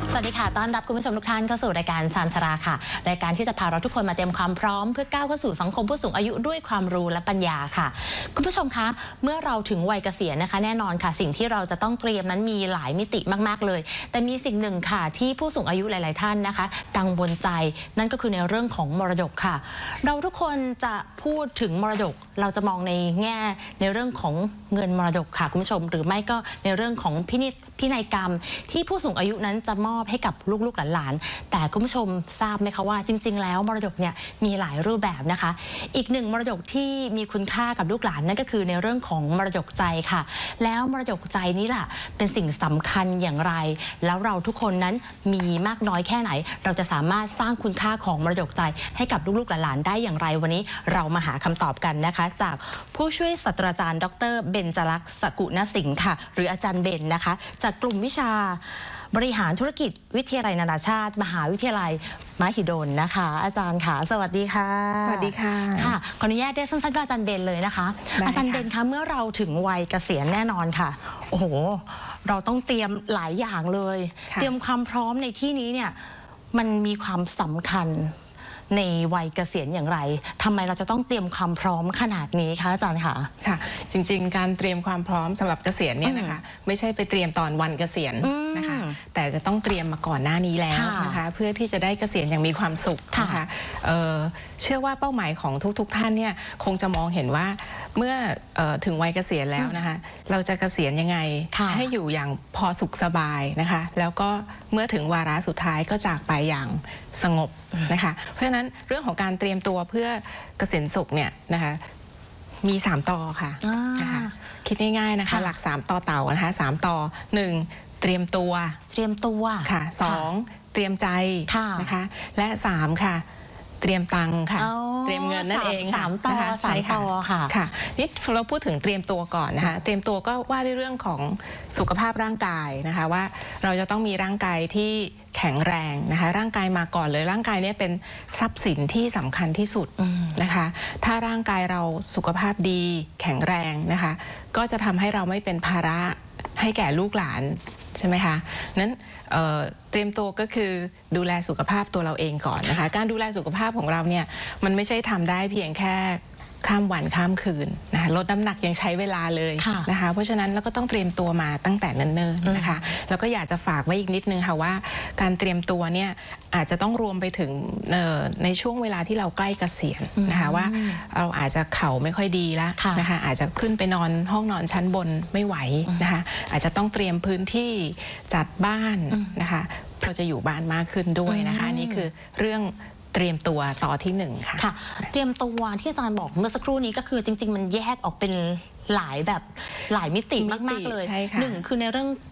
สวัสดีค่ะต้อนรับคุณผู้ชมทุกท่านเข้าสู่รายการชาญชราค่ะรายการที่จะพาเราทุกคนมาเตรียมความพร้อมเพื่อก้าวเข้าสู่สังคมผู้สูงอายุด้วยความรู้และปัญญาค่ะคุณผู้ชมคะเมื่อเราถึงวัยเกษียณนะคะแน่นอนค่ะสิ่งที่เราจะต้องเตรียมนั้นมีหลายมิติมากๆเลยแต่มีสิ่งหนึ่งค่ะที่ผู้สูงอายุหลายๆท่านนะคะกังวลใจนั่นก็คือในเรื่องของมรดกค่ะเราทุกคนจะพูดถึงมรดกเราจะมองในแง่ในเรื่องของเงินมรดกค่ะคุณผู้ชมหรือไม่ก็ในเรื่องของพินัยกรรมที่ผู้สูงอายุนั้นจะมอบให้กับลูกๆหลานๆแต่คุณผู้ชมทราบไหมคะว่าจริงๆแล้วมรดกเนี่ยมีหลายรูปแบบนะคะอีกหนึ่งมรดกที่มีคุณค่ากับลูกหลานนั่นก็คือในเรื่องของมรดกใจค่ะแล้วมรดกใจนี้ล่ะเป็นสิ่งสำคัญอย่างไรแล้วเราทุกคนนั้นมีมากน้อยแค่ไหนเราจะสามารถสร้างคุณค่าของมรดกใจให้กับลูกๆหลานๆได้อย่างไรวันนี้เรามาหาคำตอบกันนะคะจากผู้ช่วยศาสตราจารย์ดร.เบญจลักษณ์สกุณสิงห์ค่ะหรืออาจารย์เบญนะคะจากกลุ่มวิชาบริหารธุรกิจวิทยาลัยนานาชาติมหาวิทยาลัยมหิดลนะคะอาจารย์ค่ะสวัสดีค่ะสวัสดีค่ะค่ะขออนุญาตเรียกสั้นๆว่าอาจารย์เบญเลยนะคะอาจารย์เบญคะเมื่อเราถึงวัยเกษียณแน่นอนค่ะโอ้โหเราต้องเตรียมหลายอย่างเลยเตรียมความพร้อมในที่นี้เนี่ยมันมีความสำคัญในวัยเกษียณอย่างไรทำไมเราจะต้องเตรียมความพร้อมขนาดนี้คะอาจารย์คะค่ะจริงๆการเตรียมความพร้อมสำหรับเกษียณเนี่ยนะคะไม่ใช่ไปเตรียมตอนวันเกษียณนะคะแต่จะต้องเตรียมมาก่อนหน้านี้แล้วนะคะเพื่อที่จะได้เกษียณอย่างมีความสุขนะคะเชื่อว่าเป้าหมายของทุกท่านเนี่ยคงจะมองเห็นว่าเมื่อถึงวัยเกษียณแล้วนะคะเราจะเกษียณยังไงให้อยู่อย่างพอสุขสบายนะคะแล้วก็เมื่อถึงวาระสุดท้ายก็จากไปอย่างสงบนะคะเพราะฉะนั้นเรื่องของการเตรียมตัวเพื่อเกษียณสุขเนี่ยนะคะมี3 ต่อค่ะนะคะคิดง่ายๆนะคะหลัก3 ต่อเต่านะคะ3 ต่อ 1. เตรียมตัวค่ะ2. เตรียมใจนะคะและ3ค่ะเตรียมตังค่ะเตรียมเงินนั่นเองค่ะ 3 ต่อ3 ต่อค่ะนี่เราพูดถึงเตรียมตัวก่อนนะคะเตรียมตัวก็ว่าด้วยเรื่องของสุขภาพร่างกายนะคะว่าเราจะต้องมีร่างกายที่แข็งแรงนะคะร่างกายมาก่อนเลยร่างกายนี้เป็นทรัพย์สินที่สำคัญที่สุดนะคะถ้าร่างกายเราสุขภาพดีแข็งแรงนะคะก็จะทำให้เราไม่เป็นภาระให้แก่ลูกหลานใช่ไหมคะนั้นเตรียมตัวก็คือดูแลสุขภาพตัวเราเองก่อนนะคะการดูแลสุขภาพของเราเนี่ยมันไม่ใช่ทำได้เพียงแค่ข้ามวันข้ามคืนนะคะลดน้ำหนักยังใช้เวลาเลยนะคะเพราะฉะนั้นเราก็ต้องเตรียมตัวมาตั้งแต่เนิ่นๆนะคะแล้วก็อยากจะฝากไว้อีกนิดนึงค่ะว่าการเตรียมตัวเนี่ยอาจจะต้องรวมไปถึงในช่วงเวลาที่เราใกล้เกษียณนะคะว่าเราอาจจะเข่าไม่ค่อยดีแล้วนะคะอาจจะขึ้นไปนอนห้องนอนชั้นบนไม่ไหวนะคะอาจจะต้องเตรียมพื้นที่จัดบ้านนะคะเราจะอยู่บ้านมากขึ้นด้วยนะคะอันนี้คือเรื่องเตรียมตัวต่อที่1ค่ะเตรียมตัวที่อาจารย์บอกเมื่อสักครู่นี้ก็คือจริงๆมันแยกออกเป็นหลายแบบหลายมิติมากๆเลย1คือในเรื่อง